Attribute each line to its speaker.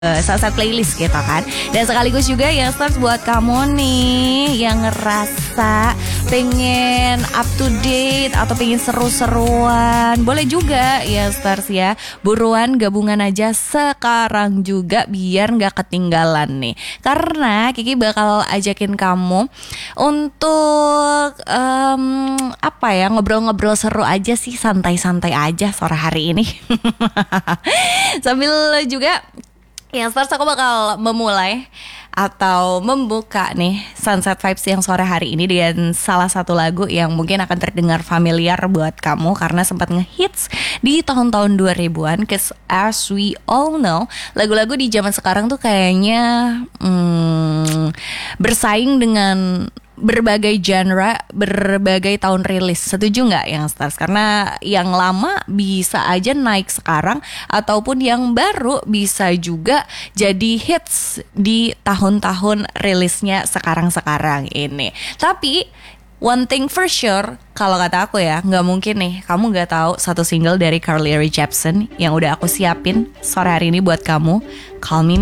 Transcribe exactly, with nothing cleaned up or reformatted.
Speaker 1: salah satu playlist gitu kan. Dan sekaligus juga yang stars buat kamu nih yang ngerasa pengen up to date atau pengen seru-seruan, boleh juga ya stars ya, buruan gabungan aja sekarang juga biar gak ketinggalan nih. Karena Kiki bakal ajakin kamu untuk um, apa ya, ngobrol-ngobrol seru aja sih, santai-santai aja sore hari ini. Sambil juga yang stars aku bakal memulai atau membuka nih Sunset Vibes yang sore hari ini dengan salah satu lagu yang mungkin akan terdengar familiar buat kamu karena sempat ngehits di tahun-tahun dua ribuan. Cause as we all know, lagu-lagu di zaman sekarang tuh kayaknya hmm, bersaing dengan berbagai genre, berbagai tahun rilis. Setuju gak yang stars? Karena yang lama bisa aja naik sekarang, ataupun yang baru bisa juga jadi hits di tahun-tahun rilisnya sekarang-sekarang ini. Tapi one thing for sure, kalau kata aku ya, gak mungkin nih kamu gak tahu satu single dari Carly Rae Jepsen yang udah aku siapin sore hari ini buat kamu, Call Me